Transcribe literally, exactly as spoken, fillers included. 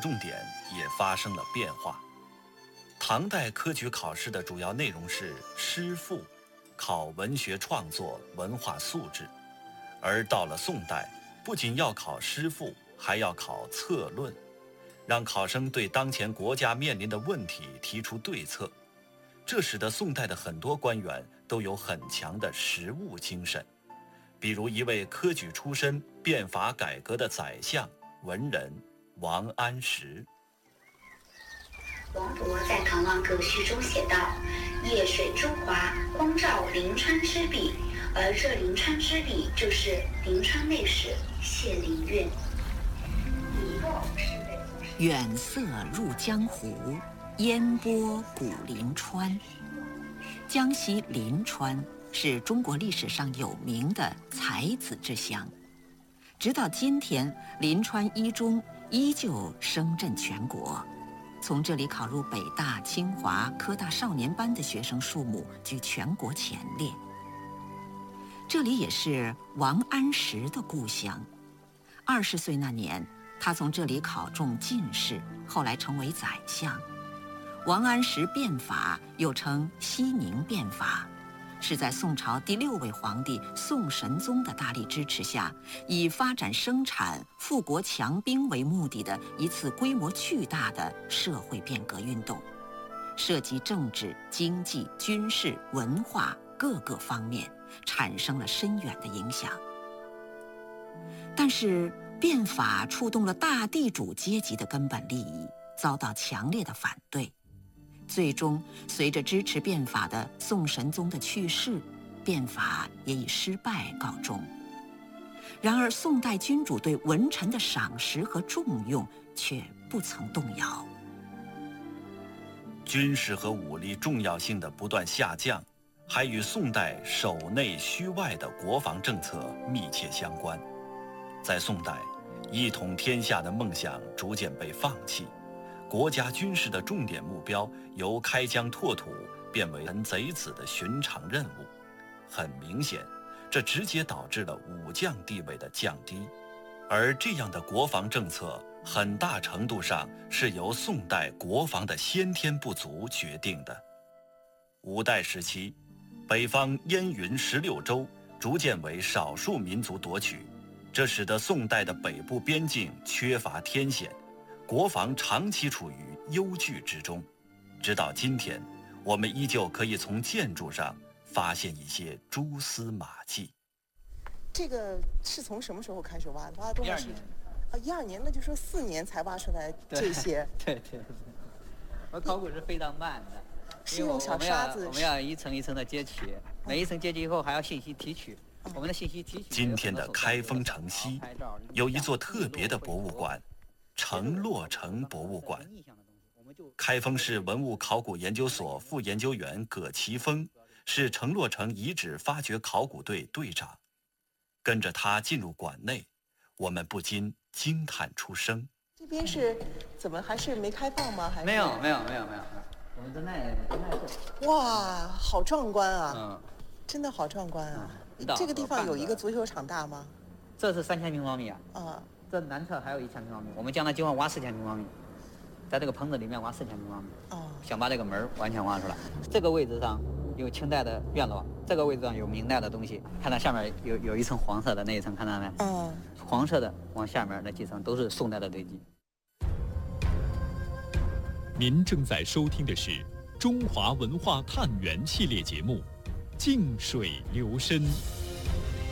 重点也发生了变化。唐代科举考试的主要内容是诗赋，考文学创作、文化素质，而到了宋代，不仅要考诗赋，还要考策论，让考生对当前国家面临的问题提出对策。这使得宋代的很多官员都有很强的实务精神，比如一位科举出身、变法改革的宰相文人王安石。 王勃在《唐王阁序》中写道：“夜水珠华，光照临川之笔。”而这临川之笔就是临川内史谢灵运。 远色入江湖，烟波古临川。江西临川是中国历史上有名的才子之乡，直到今天，临川一中依旧声震全国。从这里考入北大、清华、科大少年班的学生数目居全国前列。这里也是王安石的故乡。二十岁那年，他从这里考中进士，后来成为宰相。王安石变法又称熙宁变法，是在宋朝第六位皇帝宋神宗的大力支持下，以发展生产、富国强兵为目的的一次规模巨大的社会变革运动，涉及政治、经济、军事、文化各个方面，产生了深远的影响。但是变法触动了大地主阶级的根本利益，遭到强烈的反对。最终，随着支持变法的宋神宗的去世，变法也以失败告终。然而，宋代君主对文臣的赏识和重用却不曾动摇。 军事和武力重要性的不断下降，还与宋代守内虚外的国防政策密切相关。在宋代，一统天下的梦想逐渐被放弃，国家军事的重点目标由开疆拓土变为臣贼子的寻常任务。很明显，这直接导致了武将地位的降低，而这样的国防政策很大程度上是由宋代国防的先天不足决定的。五代时期，北方燕云十六州逐渐为少数民族夺取，这使得宋代的北部边境缺乏天险，国防长期处于忧惧之中。直到今天，我们依旧可以从建筑上发现一些蛛丝马迹。 这个是从什么时候开始挖的？挖了多长时间？啊，一二年，那就说四年才挖出来这些。 对对对，我考古是非常慢的， 是用小沙子。 我们要一层一层的揭取，每一层揭取以后还要信息提取。我们的信息提取。 今天的开封城西有一座特别的博物馆——城洛城博物馆。开封市文物考古研究所副研究员葛奇峰是城洛城遗址发掘考古队队长。跟着他进入馆内，我们不禁惊叹出声。 这边是怎么还是没开放吗？还是没有没有没有没有，我们正在正在做。 哇，好壮观啊！ 嗯， 真的好壮观啊！ 嗯、 这个地方有一个足球场大吗？ 这是三千平方米啊。 啊， 这南侧还有一千平方米，我们将来计划挖四千平方米，在这个棚子里面挖四千平方米。 哦， 想把这个门完全挖出来。这个位置上有清代的院落，这个位置上有明代的东西。看到下面有有一层黄色的那一层，看到没？ 嗯， 黄色的往下面那几层都是宋代的堆积。 您正在收听的是中华文化探源系列节目《静水流深》。